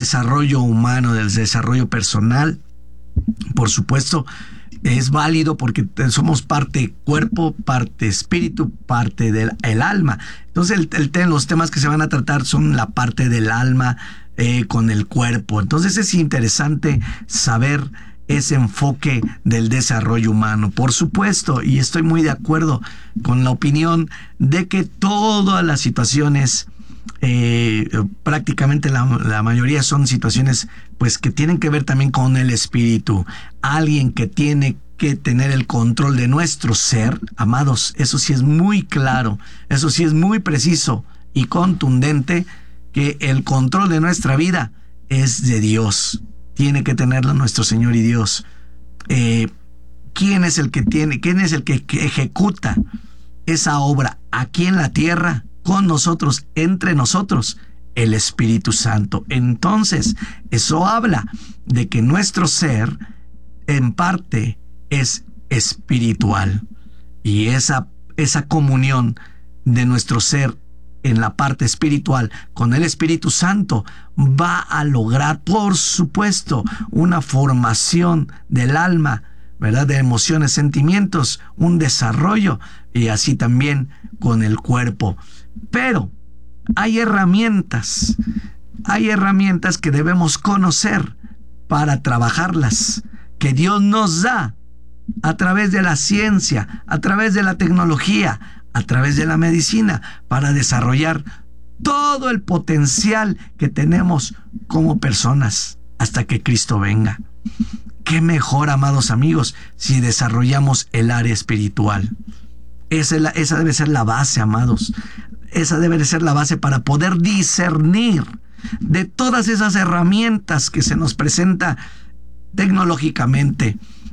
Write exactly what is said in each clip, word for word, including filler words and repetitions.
desarrollo humano, del desarrollo personal, por supuesto, es válido porque somos parte cuerpo, parte espíritu, parte del el alma. Entonces el, el, los temas que se van a tratar son la parte del alma eh, con el cuerpo. Entonces es interesante saber ese enfoque del desarrollo humano. Por supuesto, y estoy muy de acuerdo con la opinión de que todas las situaciones, eh, prácticamente la, la mayoría son situaciones pues que tienen que ver también con el espíritu. Alguien que tiene que tener el control de nuestro ser, amados, eso sí es muy claro, eso sí es muy preciso y contundente, que el control de nuestra vida es de Dios. Tiene que tenerlo nuestro Señor y Dios. Eh, ¿Quién es el que tiene, quién es el que, que ejecuta esa obra aquí en la tierra, con nosotros, entre nosotros? El Espíritu Santo. Entonces, eso habla de que nuestro ser, en parte, es espiritual. Y esa, esa comunión de nuestro ser en la parte espiritual con el Espíritu Santo va a lograr, por supuesto, una formación del alma, ¿verdad? De emociones, sentimientos, un desarrollo, y así también con el cuerpo. Pero hay herramientas, hay herramientas que debemos conocer para trabajarlas, que Dios nos da a través de la ciencia, a través de la tecnología, a través de la medicina, para desarrollar todo el potencial que tenemos como personas hasta que Cristo venga. Qué mejor, amados amigos, si desarrollamos el área espiritual. Esa, es la, esa debe ser la base, amados. Esa debe ser la base para poder discernir de todas esas herramientas que se nos presenta tecnológicamente.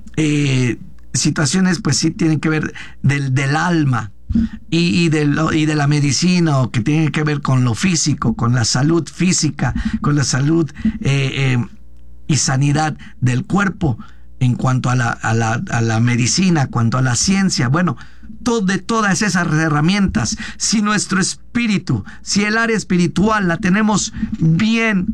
Eh, situaciones, pues sí, tienen que ver del, del alma y, y, de lo, y de la medicina, o que tienen que ver con lo físico, con la salud física, con la salud eh, eh, y sanidad del cuerpo, en cuanto a la, a la, a la medicina, en cuanto a la ciencia. Bueno, todo, de todas esas herramientas, si nuestro espíritu, si el área espiritual la tenemos bien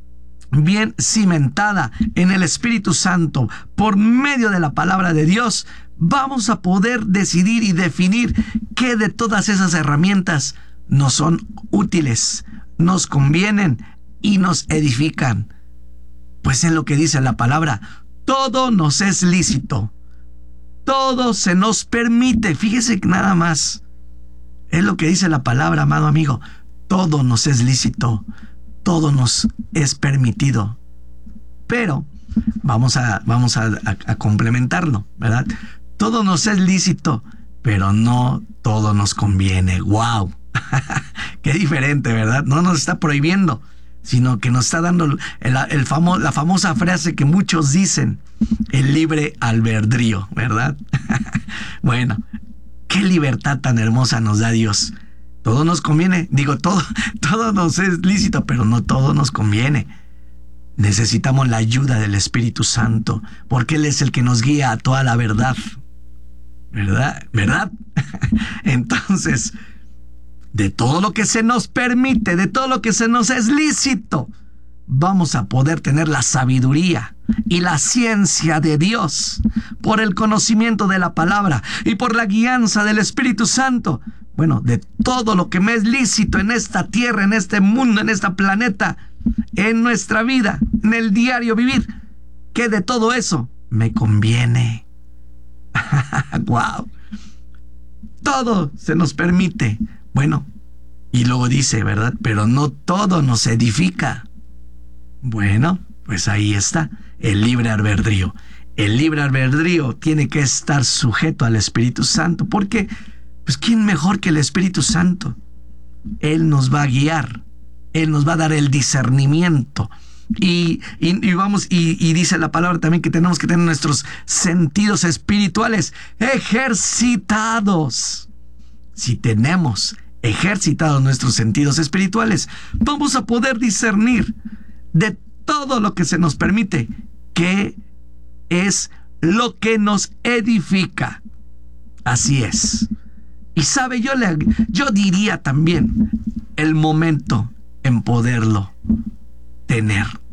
bien cimentada en el Espíritu Santo por medio de la palabra de Dios, vamos a poder decidir y definir qué de todas esas herramientas nos son útiles, nos convienen y nos edifican. Pues es lo que dice la palabra: todo nos es lícito, todo se nos permite. Fíjese que nada más es lo que dice la palabra, amado amigo. Todo nos es lícito, todo nos es permitido, pero vamos a, vamos a, a, a complementarlo, ¿verdad? Todo nos es lícito, pero no todo nos conviene. ¡Wow! ¡Qué diferente!, ¿verdad? No nos está prohibiendo, sino que nos está dando el, el famo, la famosa frase que muchos dicen: el libre albedrío, ¿verdad? Bueno, qué libertad tan hermosa nos da Dios. Todo nos conviene, digo, todo, todo nos es lícito, pero no todo nos conviene. Necesitamos la ayuda del Espíritu Santo, porque Él es el que nos guía a toda la verdad. ¿Verdad? ¿Verdad? Entonces, de todo lo que se nos permite, de todo lo que se nos es lícito, vamos a poder tener la sabiduría y la ciencia de Dios por el conocimiento de la palabra y por la guianza del Espíritu Santo. Bueno, de todo lo que me es lícito en esta tierra, en este mundo, en este planeta, en nuestra vida, en el diario vivir, que de todo eso me conviene. ¡Wow! Todo se nos permite. Bueno, y luego dice, ¿verdad? Pero no todo nos edifica. Bueno, pues ahí está, el libre albedrío. El libre albedrío tiene que estar sujeto al Espíritu Santo, porque pues ¿quién mejor que el Espíritu Santo? Él nos va a guiar, Él nos va a dar el discernimiento. Y, y, y vamos, y, y dice la palabra también que tenemos que tener nuestros sentidos espirituales ejercitados. Si tenemos ejercitados nuestros sentidos espirituales, vamos a poder discernir de todo lo que se nos permite qué es lo que nos edifica. Así es. Y sabe, yo, le, yo diría también el momento en poderlo tener.